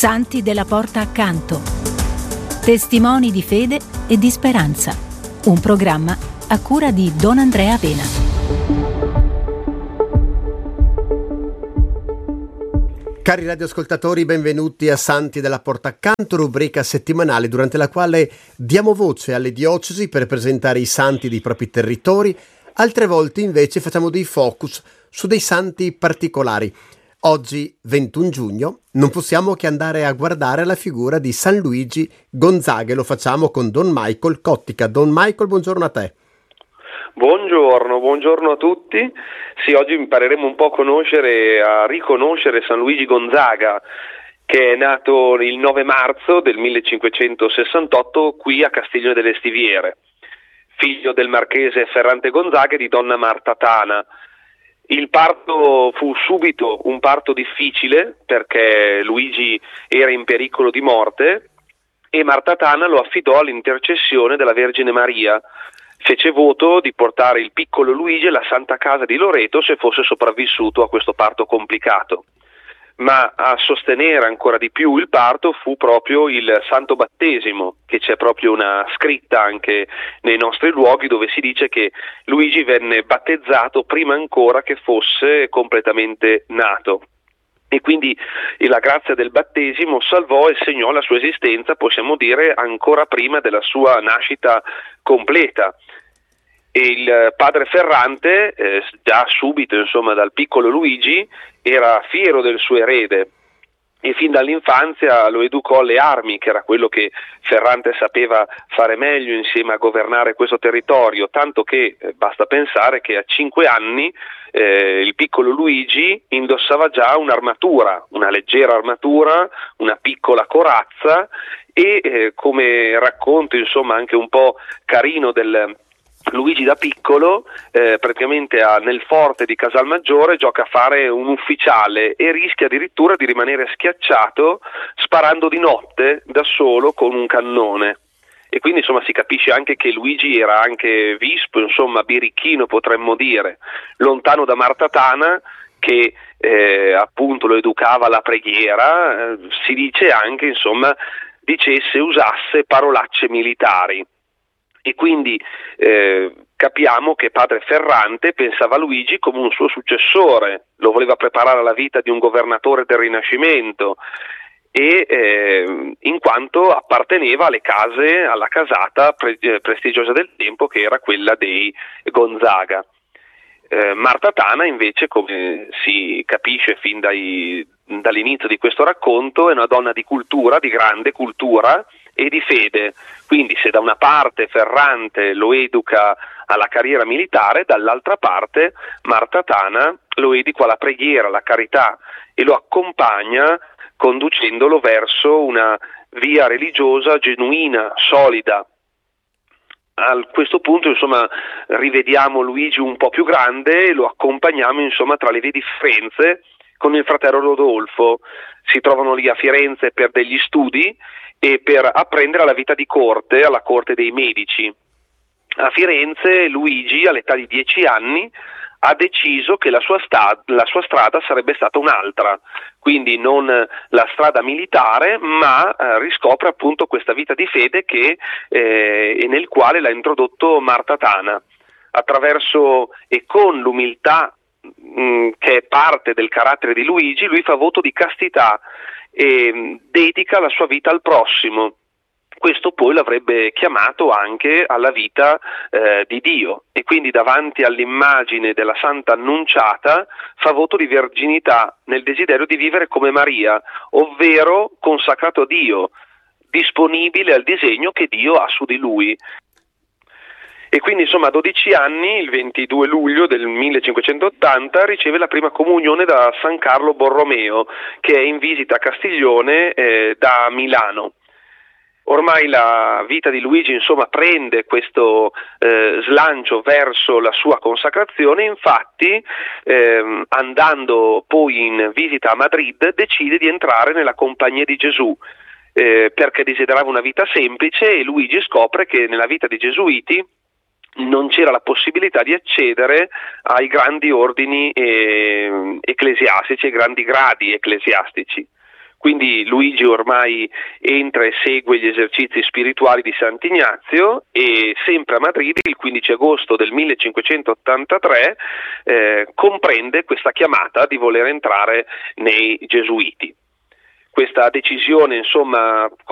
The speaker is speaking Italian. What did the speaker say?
Santi della Porta Accanto. Testimoni di fede e di speranza. Un programma a cura di Don Andrea Vena. Cari radioascoltatori, benvenuti a Santi della Porta Accanto, rubrica settimanale durante la quale diamo voce alle diocesi per presentare i santi dei propri territori. Altre volte invece facciamo dei focus su dei santi particolari. Oggi, 21 giugno, non possiamo che andare a guardare la figura di San Luigi Gonzaga e lo facciamo con Don Michael Cottica. Don Michael, buongiorno a te. Buongiorno a tutti. Sì, oggi impareremo un po' a riconoscere San Luigi Gonzaga, che è nato il 9 marzo del 1568 qui a Castiglione delle Stiviere, figlio del marchese Ferrante Gonzaga e di donna Marta Tana. Il parto fu subito un parto difficile perché Luigi era in pericolo di morte e Marta Tana lo affidò all'intercessione della Vergine Maria. Fece voto di portare il piccolo Luigi alla Santa Casa di Loreto se fosse sopravvissuto a questo parto complicato. Ma a sostenere ancora di più il parto fu proprio il Santo Battesimo, che c'è proprio una scritta anche nei nostri luoghi dove si dice che Luigi venne battezzato prima ancora che fosse completamente nato. E quindi la grazia del battesimo salvò e segnò la sua esistenza, possiamo dire, ancora prima della sua nascita completa. E il padre Ferrante, già subito dal piccolo Luigi, era fiero del suo erede e fin dall'infanzia lo educò alle armi, che era quello che Ferrante sapeva fare meglio insieme a governare questo territorio, tanto che basta pensare che a 5 anni il piccolo Luigi indossava già un'armatura, una leggera armatura, una piccola corazza e come racconto anche un po' carino del Luigi da piccolo, praticamente nel forte di Casalmaggiore gioca a fare un ufficiale e rischia addirittura di rimanere schiacciato sparando di notte da solo con un cannone. E quindi si capisce anche che Luigi era anche vispo, birichino potremmo dire, lontano da Marta Tana che appunto lo educava alla preghiera, si dice anche usasse parolacce militari. E quindi capiamo che padre Ferrante pensava a Luigi come un suo successore, lo voleva preparare alla vita di un governatore del Rinascimento e in quanto apparteneva alla casata prestigiosa del tempo che era quella dei Gonzaga. Marta Tana invece, come si capisce fin dall'inizio di questo racconto, è una donna di cultura, di grande cultura e di fede. Quindi se da una parte Ferrante lo educa alla carriera militare, dall'altra parte Marta Tana lo educa alla preghiera, alla carità e lo accompagna conducendolo verso una via religiosa genuina, solida. A questo punto rivediamo Luigi un po' più grande e lo accompagniamo tra le vie di Firenze con il fratello Rodolfo. Si trovano lì a Firenze per degli studi e per apprendere la vita di corte, alla corte dei Medici. A Firenze Luigi, all'età di 10 anni, ha deciso che la sua strada sarebbe stata un'altra, quindi non la strada militare, ma riscopre appunto questa vita di fede e nel quale l'ha introdotto Marta Tana. Attraverso e con l'umiltà che è parte del carattere di Luigi, lui fa voto di castità e dedica la sua vita al prossimo. Questo poi l'avrebbe chiamato anche alla vita di Dio e quindi davanti all'immagine della Santa Annunciata fa voto di verginità nel desiderio di vivere come Maria, ovvero consacrato a Dio, disponibile al disegno che Dio ha su di lui. E quindi a 12 anni, il 22 luglio del 1580, riceve la prima comunione da San Carlo Borromeo, che è in visita a Castiglione da Milano. Ormai la vita di Luigi prende questo slancio verso la sua consacrazione, infatti andando poi in visita a Madrid decide di entrare nella Compagnia di Gesù perché desiderava una vita semplice e Luigi scopre che nella vita dei Gesuiti non c'era la possibilità di accedere ai grandi ordini ecclesiastici, ai grandi gradi ecclesiastici. Quindi Luigi ormai entra e segue gli esercizi spirituali di Sant'Ignazio, e sempre a Madrid il 15 agosto del 1583 comprende questa chiamata di voler entrare nei Gesuiti. Questa decisione, insomma,